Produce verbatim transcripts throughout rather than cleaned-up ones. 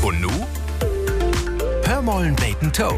Und nu? Hör mollen Bacon Toe.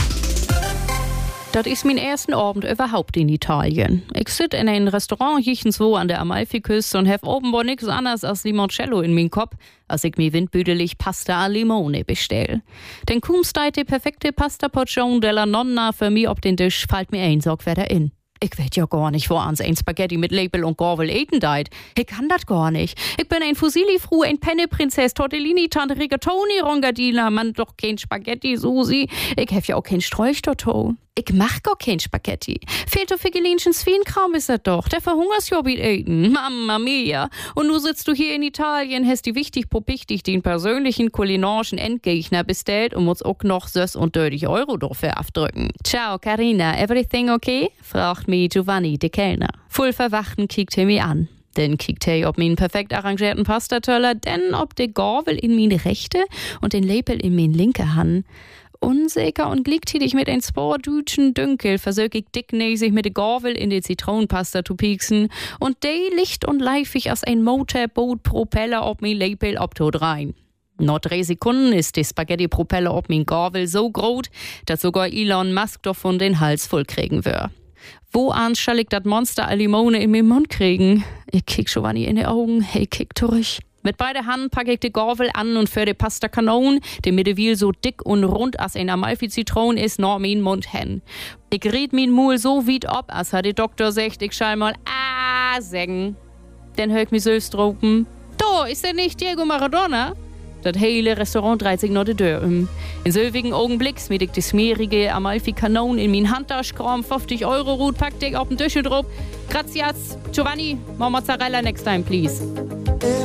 Das ist mein ersten Abend überhaupt in Italien. Ich sitze in einem Restaurant jichenswo an der Amalfiküste und habe offenbar nichts anderes als Limoncello in meinem Kopf, als ich mir windbüdelig Pasta a Limone bestell. Denn kaum steht die perfekte Pasta Portion della Nonna für mich auf den Tisch, fällt mir ein Sorg wieder in. Ich weiß ja gar nicht, wo ans ein Spaghetti mit Label und Gorvel eten deit. Ich kann das gar nicht. Ich bin ein Fusilli-Fru, ein Penne-Prinzess, Tortellini, Tante Rigatoni, Rongadina, man doch kein Spaghetti, Susi. Ich hef ja auch kein Sträuchtorto. Ich mach gar kein Spaghetti. Fehlt doch für Gelinchen Swienkram ist das doch. Der verhungerst ja mit eten. Mamma mia. Und nu sitzt du hier in Italien, hast die wichtig popichtig den persönlichen kulinarischen Endgegner bestellt und musst auch noch sös und dödig Euro dafür abdrücken. Ciao, Carina. Everything okay? fragt mich Giovanni, der Kellner. Voll verwachten kickt er mich an. Dann kickt er ob meinen perfekt arrangierten Pastatöller, denn ob der Gorvel in meine rechte und den Label in meine linke Hand. Unsicher und gleichzeitig mit ein paar Dütschen Dünkel versög ich dicknäsig mit der Gorvel in die Zitronenpasta zu pieksen und de licht und leifig als ein Motorboot-Propeller ob mein Label obtot rein. Nach drei Sekunden ist der Spaghetti-Propeller ob mein Gorvel so groß, dass sogar Elon Musk davon den Hals voll kriegen wird. Wo ans soll ich das Monster a Limone in meinen Mund kriegen? Ich kick Giovanni in die Augen, hey, kick durch. Mit beiden Händen packe ich die Gorvel an und für die Pasta Kanon, die Mittewil so dick und rund als ein Amalfi-Zitron ist, nach meinen Mund hin. Ich red mein Mul so weit ab, als hat der Doktor sagt, ich schall mal ah sagen. Dann hör ich mich selbst rufen, da ist der nicht Diego Maradona? Das hele Restaurant dreht sich nach der Tür um. In selbigen Augenblick smiet ich die smeerige Amalfi-Kanon in mein Handtasche, kram fünfzig Euro Rut, packt ich auf den Tisch drauf. Gracias, Giovanni, more mozzarella next time, please.